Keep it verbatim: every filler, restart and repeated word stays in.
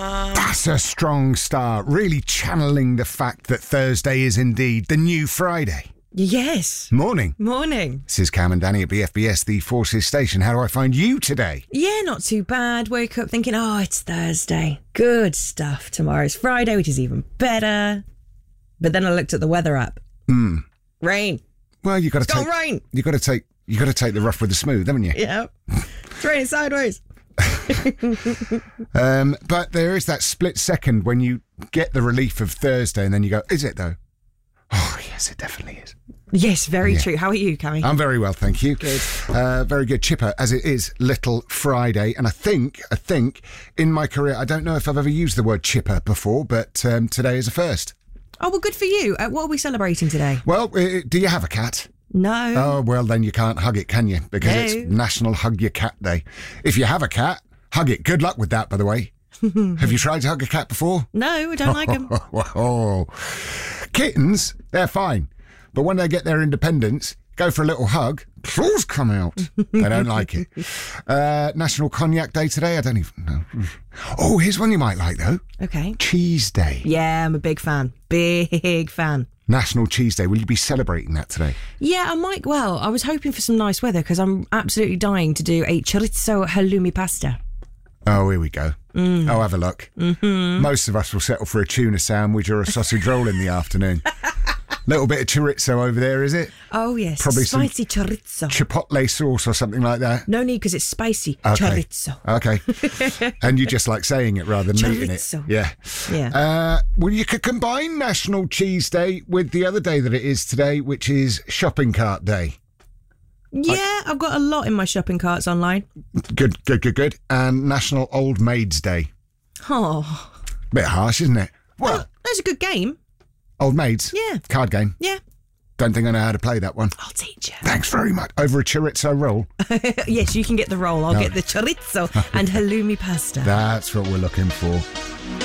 That's a strong start, really channeling the fact that Thursday is indeed the new Friday. Yes. Morning. Morning. This is Cam and Danny at B F B S, the Forces Station. How do I find you today? Yeah, not too bad. Woke up thinking, oh, it's Thursday. Good stuff. Tomorrow's Friday, which is even better. But then I looked at the weather app. Hmm. Rain. Well, you got to It's take. got rain. You got to take. You got to take the rough with the smooth, haven't you? Yeah. It's raining sideways. Um, but there is that split second when you get the relief of Thursday, and then you go, "Is it though?" Oh, yes, it definitely is. Yes, very Yeah. true. How are you, Cammy? I'm very well, thank you. Good. Uh, very good. Chipper, as it is Little Friday. And I think, I think, in my career, I don't know if I've ever used the word chipper before, but um, today is a first. Oh, well, good for you. Uh, what are we celebrating today? Well, uh, do you have a cat? No. Oh, well, then you can't hug it, can you? Because No. it's National Hug Your Cat Day. If you have a cat, hug it. Good luck with that, by the way. Have you tried to hug a cat before? No, I don't like them. Oh. Kittens, they're fine. But when they get their independence, go for a little hug, claws come out. They don't like it. Uh, National Cognac Day today? I don't even know. Oh, here's one you might like, though. Okay. Cheese Day. Yeah, I'm a big fan. Big fan. National Cheese Day. Will you be celebrating that today? Yeah, I might. Well, I was hoping for some nice weather because I'm absolutely dying to do a chorizo halloumi pasta. Oh, here we go. Mm. Oh, have a look. Mm-hmm. Most of us will settle for a tuna sandwich or a sausage roll in the afternoon. Little bit of chorizo over there, is it? Oh, yes. Probably some spicy chorizo. Chipotle sauce or something like that. No need because it's spicy. Okay. Chorizo. Okay. And you just like saying it rather than eating it. Chorizo. Yeah. Yeah. Uh, well, you could combine National Cheese Day with the other day that it is today, which is Shopping Cart Day. Yeah, I've got a lot in my shopping carts online. Good, good, good, good. And National Old Maids Day. Oh. Bit harsh, isn't it? Well, Well, that's a good game. Old Maids. Yeah. Card game. Yeah. Don't think I know how to play that one. I'll teach you. Thanks very much. Over a chorizo roll. Yes, you can get the roll. I'll No. get the chorizo and halloumi pasta. That's what we're looking for.